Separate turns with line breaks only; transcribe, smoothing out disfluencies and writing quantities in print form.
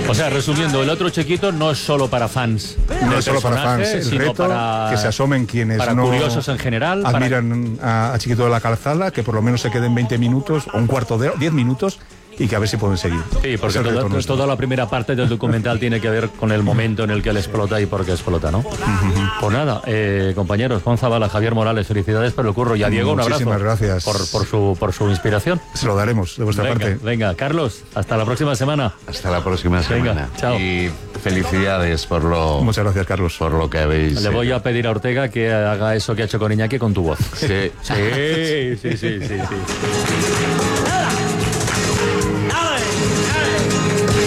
O sea, resumiendo, el otro Chiquito no es solo para fans.
No es solo para fans, el
sino
reto
para,
que se asomen quienes
para
no
curiosos en general.
admiran a Chiquito de la Calzada, que por lo menos se queden 20 minutos o un cuarto de hora, 10 minutos, y que a ver si pueden seguir.
Sí, porque toda la primera parte del documental tiene que ver con el momento en el que él explota y por qué explota, ¿no? Pues nada, compañeros, Juan Zabala, Javier Morales, felicidades por el curro. Y a Diego, un abrazo.
Muchísimas gracias.
Por su inspiración.
Se lo daremos de vuestra parte.
Venga, Carlos, hasta la próxima semana.
Hasta la próxima semana.
Venga, chao.
Y felicidades por lo...
Muchas gracias, Carlos.
Por lo que habéis...
Le voy a pedir a Ortega que haga eso que ha hecho con Iñaki con tu voz.
Sí.
Sí.